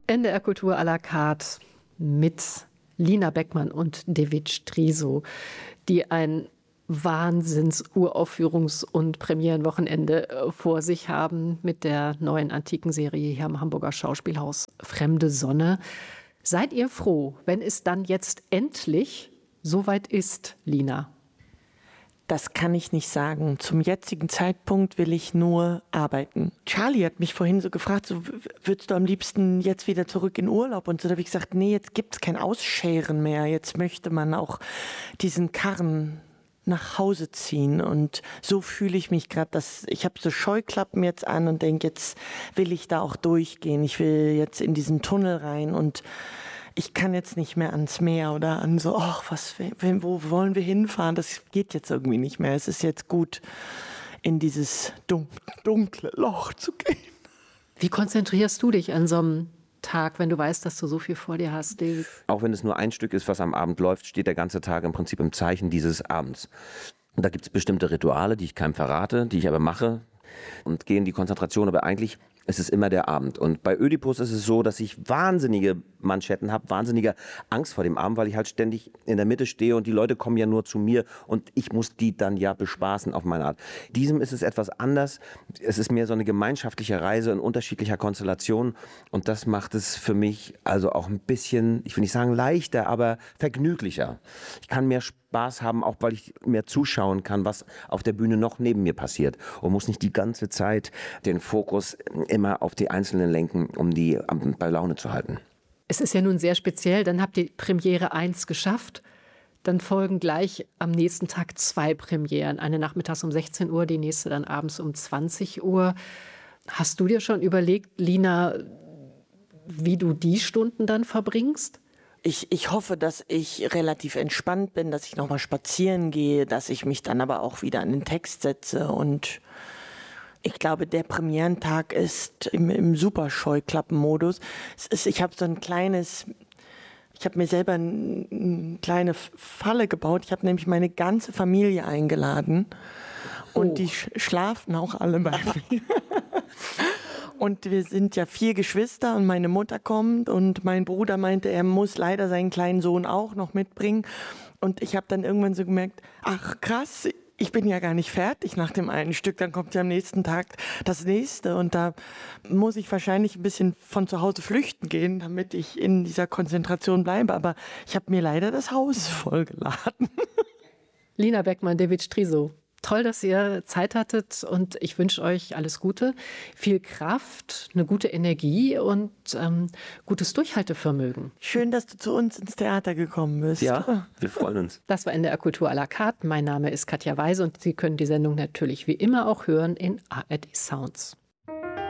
NDR Kultur à la carte mit Lina Beckmann und David Striso, die ein Wahnsinns-Uraufführungs- und Premierenwochenende vor sich haben mit der neuen Antikenserie hier am Hamburger Schauspielhaus Fremde Sonne. Seid ihr froh, wenn es dann jetzt endlich soweit ist, Lina? Das kann ich nicht sagen. Zum jetzigen Zeitpunkt will ich nur arbeiten. Charlie hat mich vorhin so gefragt, so, würdest du am liebsten jetzt wieder zurück in Urlaub? Und so, da habe ich gesagt, nee, jetzt gibt es kein Ausscheren mehr. Jetzt möchte man auch diesen Karren nach Hause ziehen. Und so fühle ich mich gerade, dass ich habe so Scheuklappen jetzt an und denke, jetzt will ich da auch durchgehen. Ich will jetzt in diesen Tunnel rein und ich kann jetzt nicht mehr ans Meer oder an so, wo wollen wir hinfahren? Das geht jetzt irgendwie nicht mehr. Es ist jetzt gut, in dieses dunkle Loch zu gehen. Wie konzentrierst du dich an so einem Tag, wenn du weißt, dass du so viel vor dir hast, David? Auch wenn es nur ein Stück ist, was am Abend läuft, steht der ganze Tag im Prinzip im Zeichen dieses Abends. Und da gibt es bestimmte Rituale, die ich keinem verrate, die ich aber mache und gehe in die Konzentration. Aber eigentlich ist es immer der Abend. Und bei Ödipus ist es so, dass ich wahnsinnige Manschetten habe, wahnsinnige Angst vor dem Abend, weil ich halt ständig in der Mitte stehe und die Leute kommen ja nur zu mir und ich muss die dann ja bespaßen auf meine Art. Diesem ist es etwas anders. Es ist mehr so eine gemeinschaftliche Reise in unterschiedlicher Konstellation und das macht es für mich also auch ein bisschen, ich will nicht sagen leichter, aber vergnüglicher. Ich kann mehr Spaß haben, auch weil ich mehr zuschauen kann, was auf der Bühne noch neben mir passiert und muss nicht die ganze Zeit den Fokus immer auf die Einzelnen lenken, um die bei Laune zu halten. Es ist ja nun sehr speziell, dann habt ihr Premiere 1 geschafft, dann folgen gleich am nächsten Tag 2 Premieren, eine nachmittags um 16 Uhr, die nächste dann abends um 20 Uhr. Hast du dir schon überlegt, Lina, wie du die Stunden dann verbringst? Ich hoffe, dass ich relativ entspannt bin, dass ich nochmal spazieren gehe, dass ich mich dann aber auch wieder an den Text setze und ich glaube, der Premierentag ist im super Scheuklappenmodus. Ich habe mir selber eine kleine Falle gebaut. Ich habe nämlich meine ganze Familie eingeladen und die schlafen auch alle bei mir. Und wir sind ja 4 Geschwister und meine Mutter kommt und mein Bruder meinte, er muss leider seinen kleinen Sohn auch noch mitbringen. Und ich habe dann irgendwann so gemerkt, ach krass, ich bin ja gar nicht fertig nach dem einen Stück, dann kommt ja am nächsten Tag das nächste und da muss ich wahrscheinlich ein bisschen von zu Hause flüchten gehen, damit ich in dieser Konzentration bleibe, aber ich habe mir leider das Haus vollgeladen. Lina Beckmann, David Striso. Toll, dass ihr Zeit hattet und ich wünsche euch alles Gute, viel Kraft, eine gute Energie und gutes Durchhaltevermögen. Schön, dass du zu uns ins Theater gekommen bist. Ja, wir freuen uns. Das war NDR Kultur à la carte. Mein Name ist Katja Weise und Sie können die Sendung natürlich wie immer auch hören in ARD Sounds.